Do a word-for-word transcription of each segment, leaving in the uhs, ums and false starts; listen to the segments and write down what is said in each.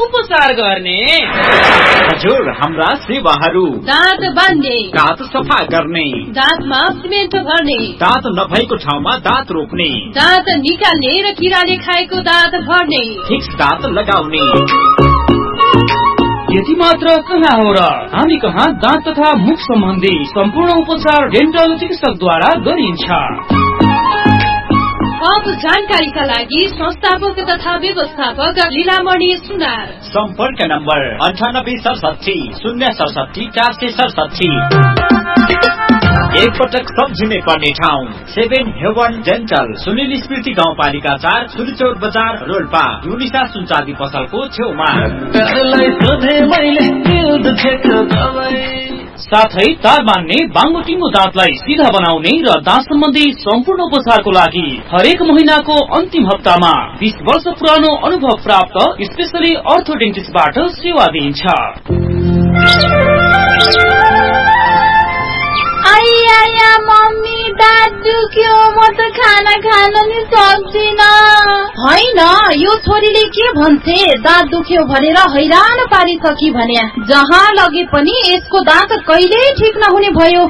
उपचार गर्ने। हजुर, हाम्रा सेवाहरू दाँत बान्ने, दाँत सफा गर्ने, दाँतमा सिमेन्ट भर्ने, दाँत नभएको ठाउँमा दाँत रोप्ने, दाँत निकाल्ने र किराले खाएको दाँत भर्ने, फिक्स दाँत लगाउने। यति मात्र कहाँ हो र, हामी कहाँ दाँत तथा मुख सम्बन्धी सम्पूर्ण उपचार डेन्टल चिकित्सकद्वारा गरिन्छ। थप जानकारीका लागि संस्थापक तथा व्यवस्थापक लीलामणि सुनार। सम्पर्क नम्बर अन्ठानब्बे सडसठी शून्य सडसठी चार सय सडसठी। एक पटक सम्झिने पर्ने ठाउँ सेभेन हेवन डेन्टल, सुनिल स्मृति गाउँपालिका चार, सुलिचौर बजार, रोल्पा, युनिसा सुनचाँदी पसलको छेउमा। साथै तार बान्ने, बाङ्गो टिङ्गो दाँतलाई सिधा बनाउने र दाँत सम्बन्धी सम्पूर्ण उपचारको लागि हरेक महिनाको अन्तिम हप्तामा बीस वर्ष पुरानो अनुभव प्राप्त स्पेशली अर्थोडेन्टिस्टबाट सेवा दिइन्छ। आइया मम्मी, दाँत दुख्यो, म त खाना खान नि सक्दिन। होइन, यो छोरीले के भन्छे, दाँत दुख्यो भनेर हैरान पारिसकी भने जहाँ लगे पनि यसको दाँत कहिल्यै ठिक नहुने भयो।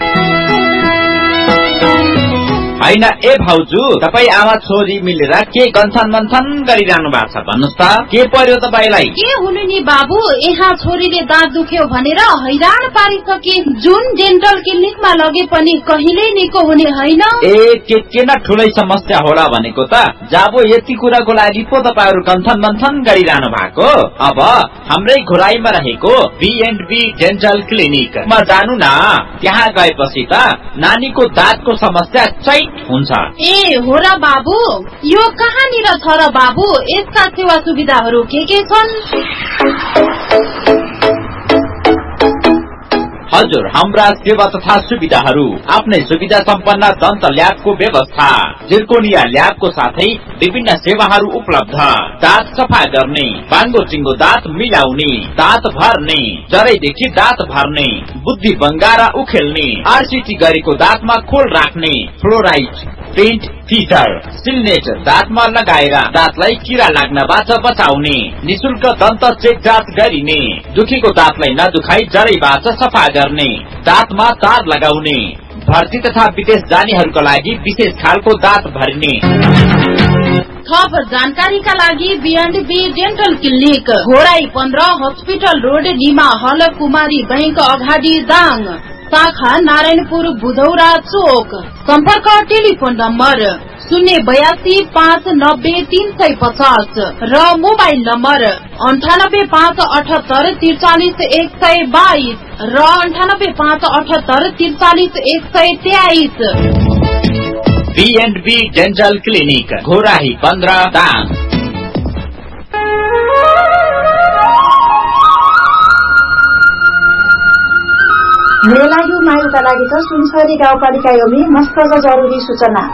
होइन ए भाउजू, तपाई आमा छोरी मिलेर के गन्थन मन्थन गरिरहनु भएको छ भन्नुस् त, के पर्यो तपाईलाई? के हुनु नि बाबु, यहाँ छोरीले दाँत दुख्यो भनेर हैरान पारिसके, जुन डेन्टल क्लिनिकमा लगे पनि कहिल्यै निको हुने होइन। ए के के न ठुलै समस्या होला भनेको त, जाबो यति कुराको लागि पो तपाईहरु गन्थन मन्थन गरिरहनु भएको। अब हाम्रै घोराईमा रहेको बी एन्ड बी डेन्टल क्लिनिकमा जानु न, त्यहाँ गएपछि त नानीको दाँतको समस्या चाहिँ हुन्छ। ए हो र बाबु, यो कहाँनिर छ र बाबु, यसका सेवा सुविधाहरू के के छन्? हजुर, हाम्रा सेवा तथा सुविधाहरू आफ्नै सुविधा सम्पन्न दन्त ल्याबको व्यवस्था, जिर्कोनिया ल्याबको साथै विभिन्न सेवाहरू उपलब्ध। दाँत सफा गर्ने, बाङ्गो चिङ्गो दाँत मिलाउने, दाँत भर्ने, जरैदेखि दाँत भर्ने, बुद्धि बङ्गारा उखेल्ने, आरसीटी गरेको दाँतमा खोल राख्ने, फ्लोराइड, पेन्ट, फिटर, सिलनेट दाँतमा लगाएर दाँतलाई किरा लाग्नबाट बचाउने, निशुल्क दन्त चेक जाँच गरिने, दुखेको दाँतलाई नदुखाई जरैबाट सफा गर्ने, दाँतमा तार लगाउने, भर्ती तथा विदेश जानेहरूका लागि विशेष खालको दाँत भर्ने। थप जानकारीका लागि be and be dental clinic, Ghorahi पन्ध्र, हस्पिटल रोड, निमा हल, कुमारी बैंक अगाडि, दाङ, शाखा नारायणपुर, बुधौरा चोक। सम्पर्क टेलिफोन नम्बर शून्य बयासी पाँच नब्बे तीन सय पचास र मोबाइल नम्बर अन्ठानब्बे पाँच अठहत्तर त्रिचालिस एक सय बाइस र अन्ठानब्बे पाँच अठहत्तर त्रिचालिस एक सय तेइस। Be and be dental clinic, Ghorahi पन्ध्र, दाङ। मेरो लागि मायुका लागि त सुनसरी गाउँपालिका योमी मस्त जरुरी सूचना।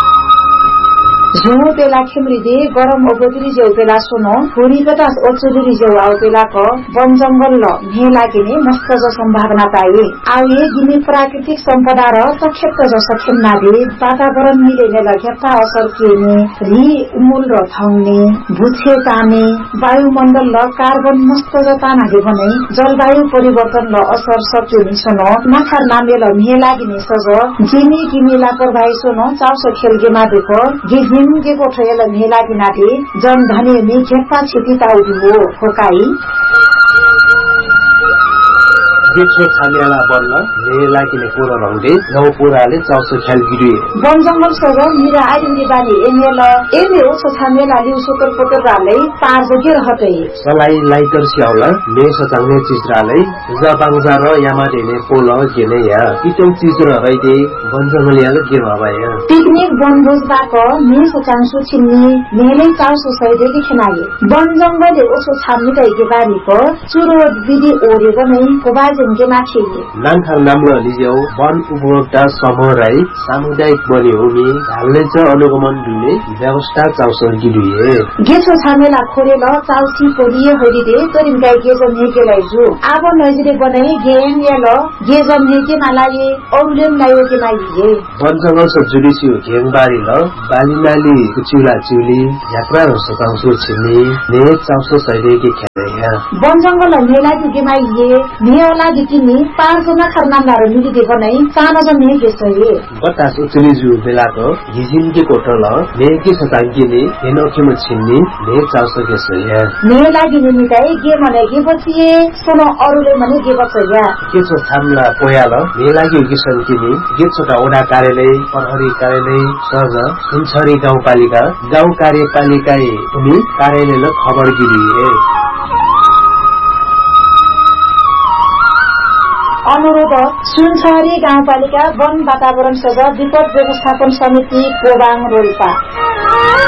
झुमो पेला खेम्रिदे गरम ओगोदरी जेउ पेला सोनो हुरी पचास ओचुरी जेउ आउ पेला को वन जंगल ल भे लागिने मस्त ज सम्भावना पाए। आउ ये गिने प्राकृतिक सम्पदा र तक्षेत्र ज सखेन्ना दे वातावरण मिलेने लगेता असर केने री उमूल र थाउने भुछे ताने वायुमण्डल ल कार्बन मस्त ज ताना दे बनै जलवायु परिवर्तन ल असर सक्यो नि सनो नाखा नामे ल भे लागिने सज जिनी किमिला प्रभाइ सोनो चाउसो खेलगेमा देखो गिज के कोठेल मेला किनारे जन धने में खेपा क्षति ताउदु फोकाई जेठो छामेला बन्न मेला किने पुरा रंगे नौ पुराले चाउसो खेल गिरे वन जंगल सगो मिरा आइदिने बानी एमेल एमे ओसो छामेला लिउ सोतर पोतर राले पार जोगे रहते सलाई लाइटर स्याउला मे सचाउने चिजराले जबाङजा र यामादेने पोल गेने या इतम चिज र रइदे वन जंगल याले के भबाया पिकनिक बनभोज बाको मे सचाङसु छिन्नी मेले चाउसो सैदेकी खनाले वन जंगलले ओसो छाम्ने तैके बारीको चुरो विधि ओरे गनै कोबाज नाङखाङ नाम्लो लिज्यौ वन उपभोक्ता समूह राई सामुदायिक बने हुने हालले च अनुगमन दुने व्यवस्था चाउसर गिरिए गेछो छामेला खोरेल चाउसी पोलिए हरिदे तरिम गाई गेजम हेकेलाई जु आब नजिरे बने गेम याल गेजम हेके नालाये औलेम लायो के नाइए वन जंगल स जुडिसियो घेङबारी ल बालिनाली कुचिला चिउली यात्रा र सताउँसो छिने ने चाउसो सैदे के वन जंगल मेलागी गेमाइए मेलागी किनी पार्सोना खरनामदार मिली दे बनाई साना जने गेसए बतास उचली जु बेलाको हिजिन के कोटल नेकी सतांगिले हेनोखे मछिन्नी ने चाउस गेसए मेलागी निमिताई गे मने गे बचिए सोनो अरुले मने गे बचया के छ थामला पोयाल मेलागी गिसन किनी गे छोटा ओडा कार्यालय प्रहरी कार्यालय सज सुनछरी गाउँपालिका गाउँ कार्यपालिकाए उनी कार्यालयले खबर गिरिए अनुरोध सुनछरी गाउँपालिका वन वातावरण सभा विपद व्यवस्थापन समिति कोबाङ रोल्पा।